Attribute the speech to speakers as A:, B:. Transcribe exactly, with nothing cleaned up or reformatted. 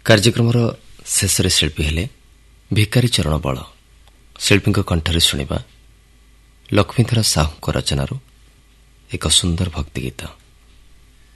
A: କାର୍ଯ୍ୟକ୍ରମର ଶେଷରେ ଶିଳ୍ପୀ ହେଲେ ଭିକାରୀ ଚରଣ ବଳ। ଶିଳ୍ପୀଙ୍କ କଣ୍ଠରେ ଶୁଣିବା ଲକ୍ଷ୍ମୀଧର ସାହୁଙ୍କ ରଚନାରୁ ଏକ ସୁନ୍ଦର ଭକ୍ତି ଗୀତ।